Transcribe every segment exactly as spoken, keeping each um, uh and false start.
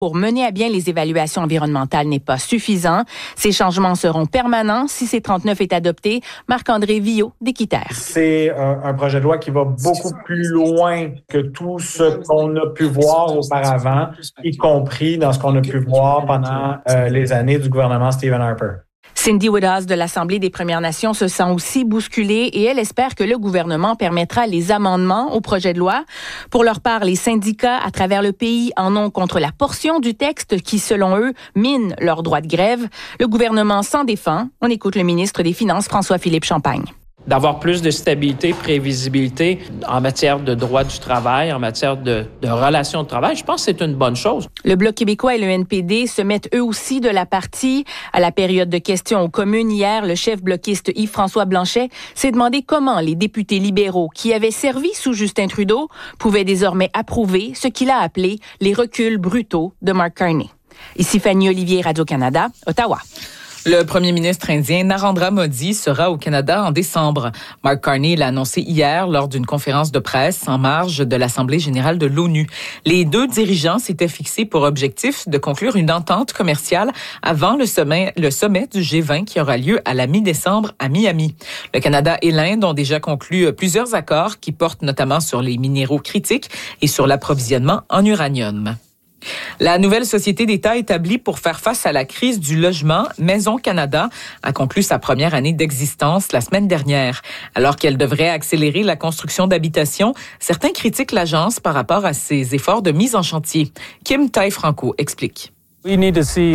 pour mener à bien les évaluations environnementales n'est pas suffisant. Ces changements seront permanents si C trente-neuf est adopté. Marc-André Villot d'Équiterre. C'est un, un projet de loi qui va beaucoup plus loin que tout ce qu'on a pu voir auparavant, y compris dans ce qu'on a pu voir pendant euh, les années du gouvernement Stephen Harper. Cindy Woodhouse de l'Assemblée des Premières Nations se sent aussi bousculée et elle espère que le gouvernement permettra les amendements au projet de loi. Pour leur part, les syndicats à travers le pays en ont contre la portion du texte qui, selon eux, mine leur droit de grève. Le gouvernement s'en défend. On écoute le ministre des Finances, François-Philippe Champagne. D'avoir plus de stabilité, prévisibilité en matière de droit du travail, en matière de, de relations de travail, je pense que c'est une bonne chose. Le Bloc québécois et le N P D se mettent eux aussi de la partie. À la période de questions aux communes hier, le chef bloquiste Yves-François Blanchet s'est demandé comment les députés libéraux qui avaient servi sous Justin Trudeau pouvaient désormais approuver ce qu'il a appelé les reculs brutaux de Mark Carney. Ici Fanny Olivier, Radio-Canada, Ottawa. Le premier ministre indien Narendra Modi sera au Canada en décembre. Mark Carney l'a annoncé hier lors d'une conférence de presse en marge de l'Assemblée générale de l'ONU. Les deux dirigeants s'étaient fixés pour objectif de conclure une entente commerciale avant le sommet, le sommet du G vingt qui aura lieu à la mi-décembre à Miami. Le Canada et l'Inde ont déjà conclu plusieurs accords qui portent notamment sur les minéraux critiques et sur l'approvisionnement en uranium. La nouvelle société d'État établie pour faire face à la crise du logement, Maison Canada, a conclu sa première année d'existence la semaine dernière. Alors qu'elle devrait accélérer la construction d'habitations, certains critiquent l'agence par rapport à ses efforts de mise en chantier. Kim Tai-Franco explique. Il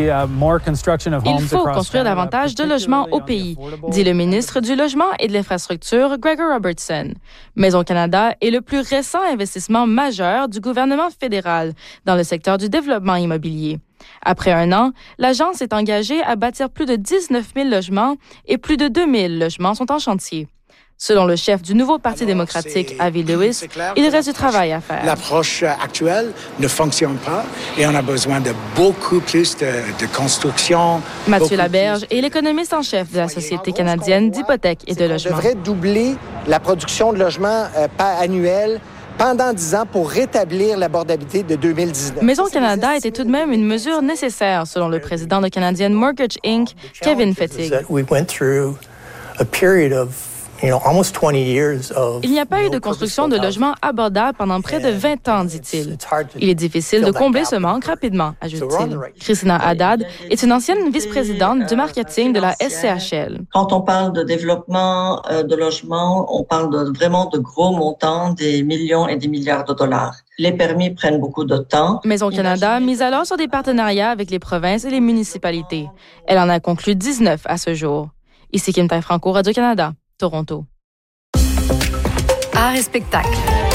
faut construire davantage de logements au pays, dit le ministre du Logement et de l'Infrastructure, Gregor Robertson. Maison Canada est le plus récent investissement majeur du gouvernement fédéral dans le secteur du développement immobilier. Après un an, l'agence est engagée à bâtir plus de dix-neuf mille logements et plus de deux mille logements sont en chantier. Selon le chef du nouveau Parti Alors, démocratique, Avi Lewis, il reste du travail à faire. L'approche actuelle ne fonctionne pas et on a besoin de beaucoup plus de, de construction. Mathieu Laberge est l'économiste en chef de la Société canadienne d'hypothèques et de logements. On devrait doubler la production de logements euh, annuelle pendant dix ans pour rétablir l'abordabilité de deux mille dix-neuf. Maison Canada était tout de même une mesure nécessaire, selon le président de Canadian Mortgage Incorporated, Kevin Fettig. Il n'y a pas eu de construction de logements abordables pendant près de vingt ans, dit-il. Il est difficile de combler ce manque rapidement, ajoute-t-il. Christina Haddad est une ancienne vice-présidente du marketing de la S C H L. Quand on parle de développement euh, de logements, on parle de, vraiment de gros montants, des millions et des milliards de dollars. Les permis prennent beaucoup de temps. Maison Canada mise alors sur des partenariats avec les provinces et les municipalités. Elle en a conclu dix-neuf à ce jour. Ici Kim Tai-Franco, Radio-Canada. Toronto. Art et spectacle.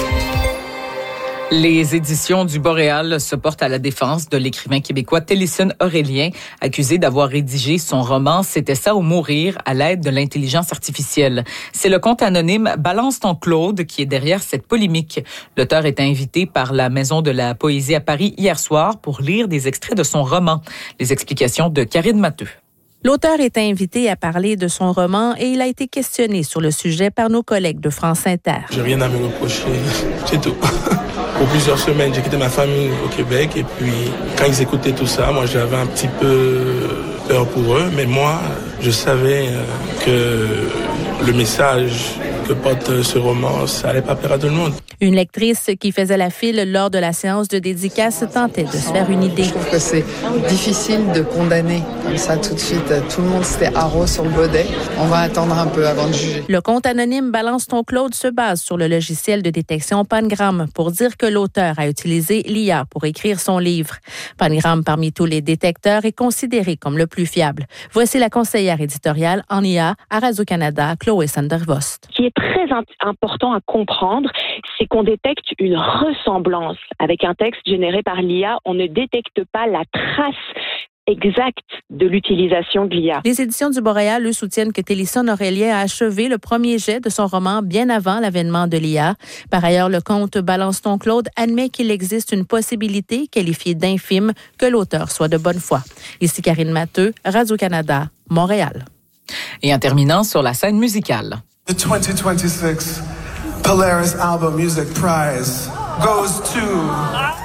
Les éditions du Boréal se portent à la défense de l'écrivain québécois Télisson Aurélien, accusé d'avoir rédigé son roman « C'était ça ou mourir » à l'aide de l'intelligence artificielle. C'est le compte anonyme Balance ton Claude qui est derrière cette polémique. L'auteur est invité par la Maison de la Poésie à Paris hier soir pour lire des extraits de son roman. Les explications de Karine Matteux. L'auteur est invité à parler de son roman et il a été questionné sur le sujet par nos collègues de France Inter. J'ai rien à me reprocher, c'est tout. Pour plusieurs semaines, j'ai quitté ma famille au Québec et puis quand ils écoutaient tout ça, moi j'avais un petit peu peur pour eux, mais moi je savais que le message que porte ce roman, ça allait pas plaire à tout le monde. Une lectrice qui faisait la file lors de la séance de dédicace tentait de se faire une idée. Je trouve que c'est difficile de condamner comme ça tout de suite. Tout le monde s'était haro sur le baudet. On va attendre un peu avant de juger. Le compte anonyme Balance ton Claude se base sur le logiciel de détection Pangram pour dire que l'auteur a utilisé l'I A pour écrire son livre. Pangram, parmi tous les détecteurs, est considéré comme le plus fiable. Voici la conseillère éditoriale en I A à Radio-Canada, Chloé Sandervost. Ce qui est très important à comprendre, c'est qu'on détecte une ressemblance avec un texte généré par l'I A. On ne détecte pas la trace exacte de l'utilisation de l'I A. Les éditions du Boréal, eux, soutiennent que Télisson Aurélien a achevé le premier jet de son roman bien avant l'avènement de l'I A. Par ailleurs, le compte Balance ton Claude admet qu'il existe une possibilité, qualifiée d'infime, que l'auteur soit de bonne foi. Ici Karine Matteux, Radio-Canada, Montréal. Et en terminant sur la scène musicale. The twenty twenty-six Polaris Album Music Prize goes to